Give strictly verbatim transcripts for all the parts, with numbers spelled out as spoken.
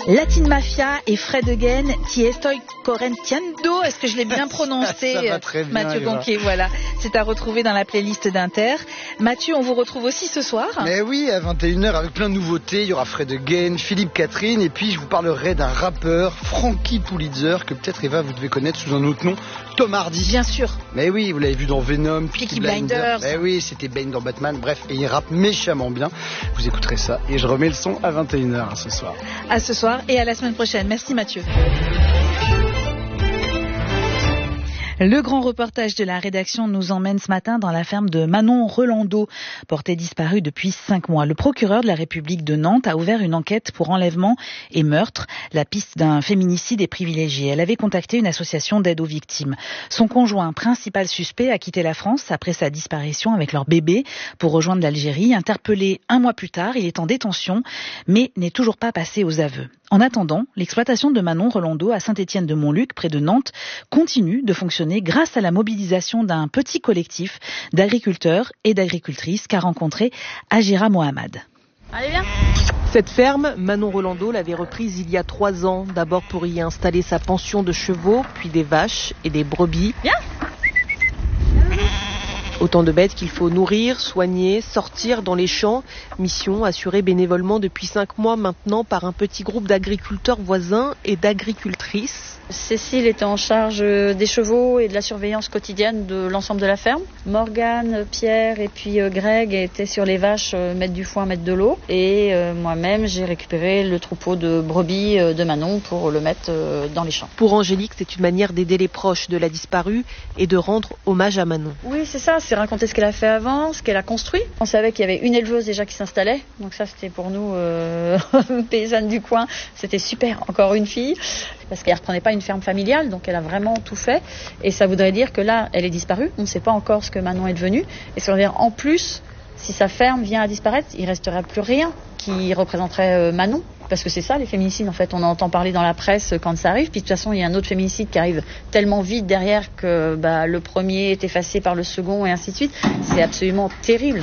Latin Mafia et Fred Again, Ti estoy correntiendo. Est-ce que je l'ai bien prononcé? Ça va très bien, Mathieu Gonquier, voilà. C'est à retrouver dans la playlist d'Inter. Mathieu, on vous retrouve aussi ce soir. Mais oui, à vingt et une heures avec plein de nouveautés. Il y aura Fred Again, Philippe Catherine, et puis je vous parlerai d'un rappeur, Frankie Pulitzer, que peut-être Eva vous devez connaître sous un autre nom, Tom Hardy. Bien sûr. Mais oui, vous l'avez vu dans Venom, Peaky, Peaky Blinders. Blinders. Mais oui, c'était Bane dans Batman. Bref, et il rappe méchamment bien. Vous écouterez ça et je remets le son à vingt et une heures ce soir. À ce soir et à la semaine prochaine. Merci Mathieu. Le grand reportage de la rédaction nous emmène ce matin dans la ferme de Manon Rolando, portée disparue depuis cinq mois. Le procureur de la République de Nantes a ouvert une enquête pour enlèvement et meurtre. La piste d'un féminicide est privilégiée. Elle avait contacté une association d'aide aux victimes. Son conjoint, principal suspect, a quitté la France après sa disparition avec leur bébé pour rejoindre l'Algérie. Interpellé un mois plus tard, il est en détention, mais n'est toujours pas passé aux aveux. En attendant, l'exploitation de Manon Rolando à Saint-Étienne-de-Montluc, près de Nantes, continue de fonctionner grâce à la mobilisation d'un petit collectif d'agriculteurs et d'agricultrices qu'a rencontré Agira Mohamed. Allez, viens. Cette ferme, Manon Rolando l'avait reprise il y a trois ans, d'abord pour y installer sa pension de chevaux, puis des vaches et des brebis. Viens. Autant de bêtes qu'il faut nourrir, soigner, sortir dans les champs. Mission assurée bénévolement depuis cinq mois maintenant par un petit groupe d'agriculteurs voisins et d'agricultrices. Cécile était en charge des chevaux et de la surveillance quotidienne de l'ensemble de la ferme. Morgane, Pierre et puis Greg étaient sur les vaches, mettre du foin, mettre de l'eau. Et moi-même, j'ai récupéré le troupeau de brebis de Manon pour le mettre dans les champs. Pour Angélique, c'est une manière d'aider les proches de la disparue et de rendre hommage à Manon. Oui, c'est ça, c'est raconter ce qu'elle a fait avant, ce qu'elle a construit. On savait qu'il y avait une éleveuse déjà qui s'installait. Donc ça, c'était pour nous, euh, paysannes du coin, c'était super. Encore une fille, parce qu'elle ne reprenait pas une ferme familiale, donc elle a vraiment tout fait. Et ça voudrait dire que là, elle est disparue. On ne sait pas encore ce que Manon est devenue. Et ça veut dire, en plus, si sa ferme vient à disparaître, il ne resterait plus rien qui représenterait Manon. Parce que c'est ça, les féminicides, en fait. On en entend parler dans la presse quand ça arrive. Puis de toute façon, il y a un autre féminicide qui arrive tellement vite derrière que bah, le premier est effacé par le second et ainsi de suite. C'est absolument terrible.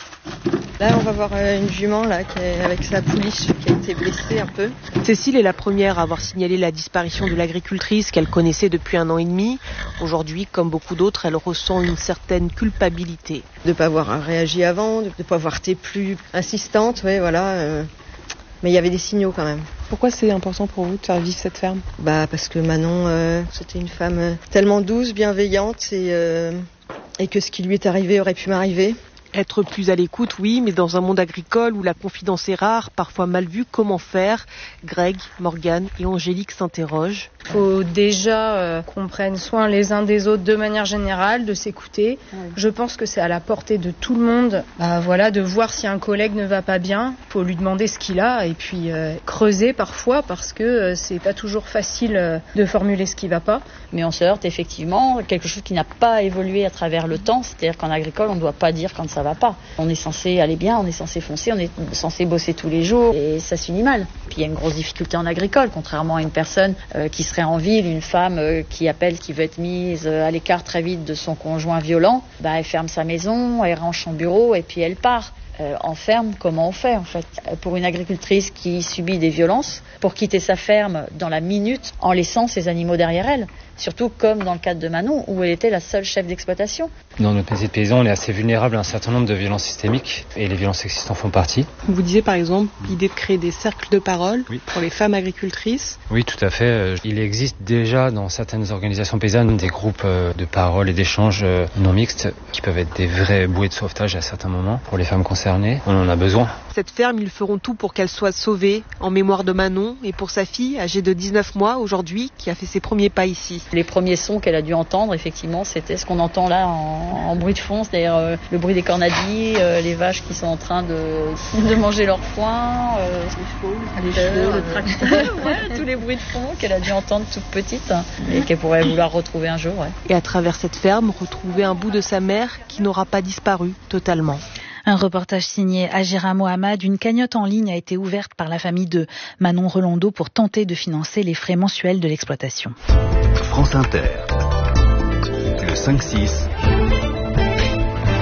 Là, on va voir une jument là, qui est avec sa pouliche qui a été blessée un peu. Cécile est la première à avoir signalé la disparition de l'agricultrice qu'elle connaissait depuis un an et demi. Aujourd'hui, comme beaucoup d'autres, elle ressent une certaine culpabilité. De ne pas avoir réagi avant, de ne pas avoir été plus insistante, ouais, voilà. Euh... Mais il y avait des signaux quand même. Pourquoi c'est important pour vous de faire vivre cette ferme ? Bah parce que Manon, euh, c'était une femme euh, tellement douce, bienveillante et, euh, et que ce qui lui est arrivé aurait pu m'arriver. Être plus à l'écoute, oui, mais dans un monde agricole où la confidence est rare, parfois mal vue, comment faire ? Greg, Morgane et Angélique s'interrogent. Il faut déjà euh, qu'on prenne soin les uns des autres de manière générale, de s'écouter. Oui. Je pense que c'est à la portée de tout le monde, bah, voilà, de voir si un collègue ne va pas bien. Il faut lui demander ce qu'il a et puis euh, creuser parfois parce que euh, c'est pas toujours facile euh, de formuler ce qui va pas. Mais on se heurte effectivement à quelque chose qui n'a pas évolué à travers le temps. C'est-à-dire qu'en agricole, on ne doit pas dire quand ça va pas. On est censé aller bien, on est censé foncer, on est censé bosser tous les jours et ça se finit mal. Puis il y a une grosse difficulté en agricole, contrairement à une personne euh, qui serait en ville, une femme euh, qui appelle, qui veut être mise à l'écart très vite de son conjoint violent, bah, elle ferme sa maison, elle range son bureau et puis elle part. Euh, en ferme, comment on fait en fait ? Pour une agricultrice qui subit des violences, pour quitter sa ferme dans la minute en laissant ses animaux derrière elle, surtout comme dans le cadre de Manon où elle était la seule chef d'exploitation. Dans notre métier de paysan, on est assez vulnérable à un certain nombre de violences systémiques et les violences sexistes en font partie. Vous disiez par exemple l'idée de créer des cercles de parole oui. pour les femmes agricultrices. Oui, tout à fait. Il existe déjà dans certaines organisations paysannes des groupes de parole et d'échanges non mixtes qui peuvent être des vrais bouées de sauvetage à certains moments pour les femmes concernées. On en a besoin. Cette ferme, ils feront tout pour qu'elle soit sauvée en mémoire de Manon et pour sa fille, âgée de dix-neuf mois aujourd'hui, qui a fait ses premiers pas ici. Les premiers sons qu'elle a dû entendre, effectivement, c'était ce qu'on entend là en, en bruit de fond, c'est-à-dire euh, le bruit des cornadis, euh, les vaches qui sont en train de, de manger leur foin, euh, les chevaux, le tracteur, ouais, tous les bruits de fond qu'elle a dû entendre toute petite hein, et qu'elle pourrait vouloir retrouver un jour. Ouais. Et à travers cette ferme, retrouver un bout de sa mère qui n'aura pas disparu totalement. Un reportage signé Agira Mohamed. Une cagnotte en ligne a été ouverte par la famille de Manon Rolando pour tenter de financer les frais mensuels de l'exploitation. France Inter, le cinq six.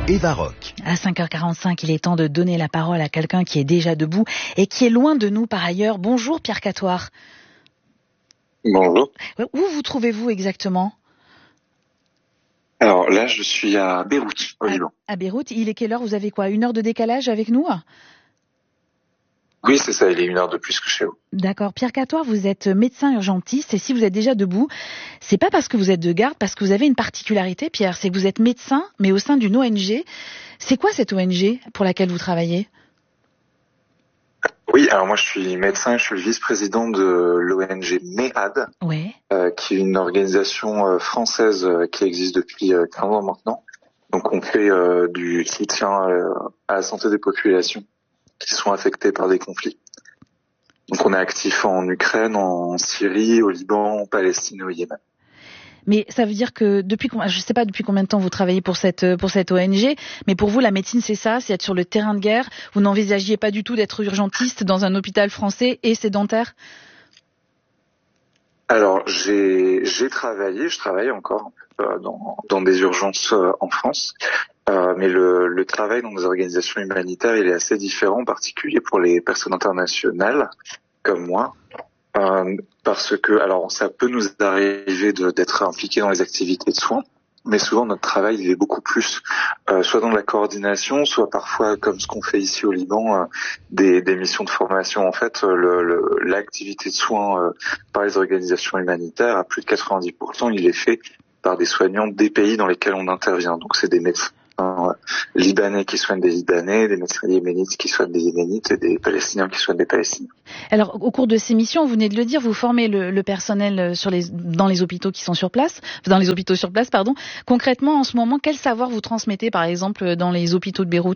Eva Rock. À cinq heures quarante-cinq, il est temps de donner la parole à quelqu'un qui est déjà debout et qui est loin de nous par ailleurs. Bonjour Pierre Catoire. Bonjour. Où vous trouvez-vous exactement ? Alors là, je suis à Beyrouth, au Liban. À Beyrouth, il est quelle heure ? Vous avez quoi ? Une heure de décalage avec nous ? Oui, c'est ça, il est une heure de plus que chez vous. D'accord. Pierre Catoire, vous êtes médecin urgentiste et si vous êtes déjà debout, c'est pas parce que vous êtes de garde, parce que vous avez une particularité, Pierre, c'est que vous êtes médecin, mais au sein d'une O N G. C'est quoi cette O N G pour laquelle vous travaillez ? Oui, alors moi je suis médecin, je suis le vice-président de l'O N G MEHAD, ouais. euh, qui est une organisation euh, française euh, qui existe depuis euh, quinze ans maintenant. Donc on fait euh, du soutien euh, à la santé des populations qui sont affectées par des conflits. Donc on est actif en Ukraine, en Syrie, au Liban, en Palestine et au Yémen. Mais ça veut dire que depuis, je ne sais pas depuis combien de temps vous travaillez pour cette pour cette O N G, mais pour vous la médecine c'est ça, c'est être sur le terrain de guerre. Vous n'envisagiez pas du tout d'être urgentiste dans un hôpital français et sédentaire ? Alors j'ai j'ai travaillé, je travaille encore euh, dans dans des urgences euh, en France, euh, mais le le travail dans des organisations humanitaires il est assez différent, en particulier pour les personnes internationales comme moi. Euh, parce que, alors, ça peut nous arriver de, d'être impliqués dans les activités de soins, mais souvent notre travail il est beaucoup plus, euh, soit dans la coordination, soit parfois comme ce qu'on fait ici au Liban, euh, des, des missions de formation. En fait, le, le, l'activité de soins euh, par les organisations humanitaires, à plus de quatre-vingt-dix pour cent, il est fait par des soignants des pays dans lesquels on intervient. Donc, c'est des médecins Euh, libanais qui soignent des Libanais, des médecins yéménites qui soignent des Yéménites et des Palestiniens qui soignent des Palestiniens. Alors, au cours de ces missions, vous venez de le dire, vous formez le, le personnel sur les, dans les hôpitaux qui sont sur place, dans les hôpitaux sur place, pardon. Concrètement, en ce moment, quel savoir vous transmettez, par exemple, dans les hôpitaux de Beyrouth ?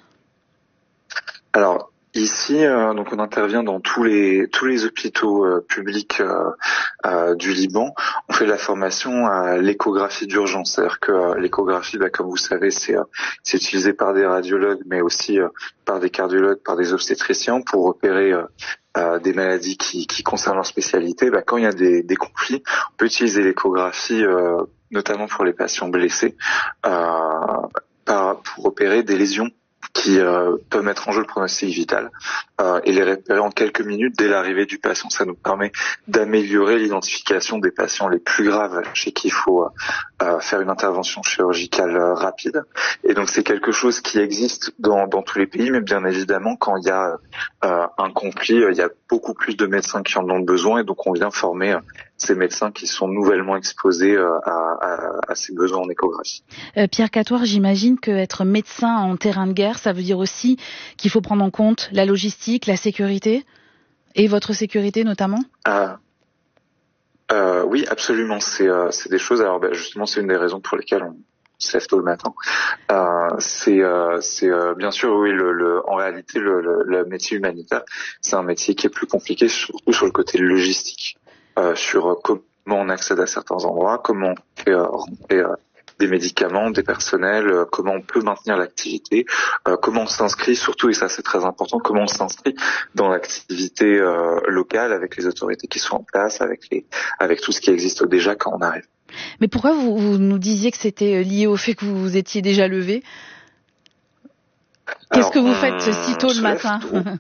Alors, ici, euh, donc on intervient dans tous les tous les hôpitaux euh, publics euh, euh, du Liban. On fait de la formation à l'échographie d'urgence, c'est-à-dire que euh, l'échographie, bah, comme vous savez, c'est euh, c'est utilisé par des radiologues, mais aussi euh, par des cardiologues, par des obstétriciens pour repérer euh, euh, des maladies qui qui concernent leur spécialité. Bah, quand il y a des des conflits, on peut utiliser l'échographie, euh, notamment pour les patients blessés, euh, par, pour repérer des lésions qui euh, peuvent mettre en jeu le pronostic vital euh, et les repérer en quelques minutes dès l'arrivée du patient. Ça nous permet d'améliorer l'identification des patients les plus graves chez qui il faut euh, faire une intervention chirurgicale euh, rapide. Et donc c'est quelque chose qui existe dans, dans tous les pays, mais bien évidemment quand il y a euh, un conflit, il y a beaucoup plus de médecins qui en ont besoin et donc on vient former euh, ces médecins qui sont nouvellement exposés euh, à, à, à ces besoins en échographie. Euh, Pierre Catoire, j'imagine qu'être médecin en terrain de guerre, ça veut dire aussi qu'il faut prendre en compte la logistique, la sécurité, et votre sécurité notamment ? Ah. Euh, oui, absolument. C'est, euh, c'est des choses. Alors, bah, justement, c'est une des raisons pour lesquelles on se lève tôt le matin. Euh, c'est, euh, c'est euh, bien sûr, oui. Le, le, en réalité, le, le, le métier humanitaire, c'est un métier qui est plus compliqué, surtout sur le côté logistique, euh, sur euh, comment on accède à certains endroits, comment on fait euh, rentrer euh, des médicaments, des personnels, euh, comment on peut maintenir l'activité, euh, comment on s'inscrit, surtout, et ça c'est très important, comment on s'inscrit dans l'activité euh, locale avec les autorités qui sont en place, avec les, avec tout ce qui existe déjà quand on arrive. Mais pourquoi vous, vous nous disiez que c'était lié au fait que vous vous étiez déjà levé ? Qu'est-ce Alors, que vous faites si tôt le matin ?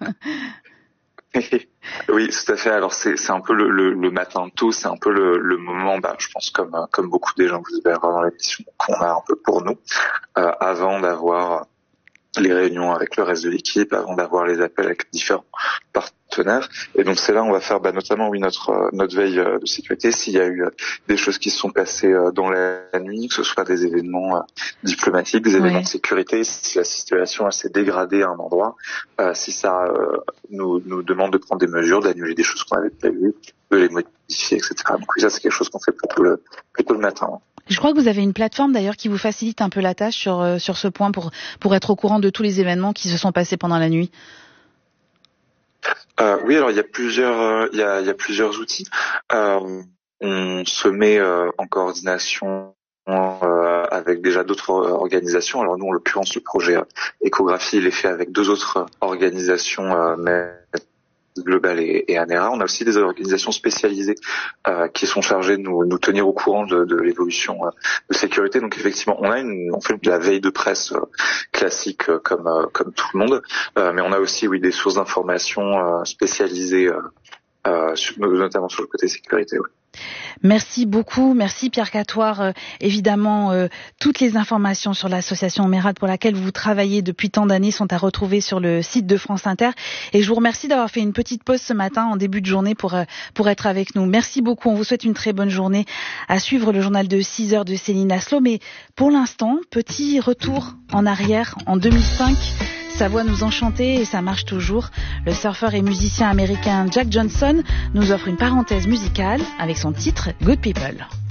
Oui, tout à fait. Alors c'est c'est un peu le, le, le matin tôt, c'est un peu le, le moment, bah, je pense comme comme beaucoup des gens que vous verrez dans l'émission qu'on a un peu pour nous, euh, avant d'avoir les réunions avec le reste de l'équipe, avant d'avoir les appels avec différents partenaires. Et donc c'est là on va faire bah, notamment oui notre notre veille de sécurité s'il y a eu des choses qui se sont passées dans la nuit, que ce soit des événements diplomatiques, des événements ouais. de sécurité, si la situation s'est dégradée à un endroit, euh, si ça euh, nous nous demande de prendre des mesures, d'annuler des choses qu'on avait prévues, de les modifier, et cetera. Donc oui, ça c'est quelque chose qu'on fait plutôt le plutôt le matin. Je crois que vous avez une plateforme d'ailleurs qui vous facilite un peu la tâche sur euh, sur ce point pour pour être au courant de tous les événements qui se sont passés pendant la nuit. Euh, oui, alors il y a plusieurs euh, il y a il y a plusieurs outils. Euh, on se met euh, en coordination euh, avec déjà d'autres organisations. Alors nous en l'occurrence le projet euh, échographie il est fait avec deux autres organisations euh, mais Global et, et ANERA. On a aussi des organisations spécialisées euh, qui sont chargées de nous, nous tenir au courant de, de l'évolution euh, de sécurité. Donc effectivement, on a une, on fait de la veille de presse euh, classique euh, comme euh, comme tout le monde, euh, mais on a aussi oui des sources d'informations euh, spécialisées, euh, euh, sur, notamment sur le côté sécurité. Oui. Merci beaucoup, merci Pierre Catoire. Euh, évidemment, euh, toutes les informations sur l'association Merad pour laquelle vous travaillez depuis tant d'années sont à retrouver sur le site de France Inter. Et je vous remercie d'avoir fait une petite pause ce matin en début de journée pour euh, pour être avec nous. Merci beaucoup, on vous souhaite une très bonne journée. À suivre le journal de six heures de Céline Aslo. Mais pour l'instant, petit retour en arrière en deux mille cinq. Sa voix nous enchantait et ça marche toujours. Le surfeur et musicien américain Jack Johnson nous offre une parenthèse musicale avec son titre Good People.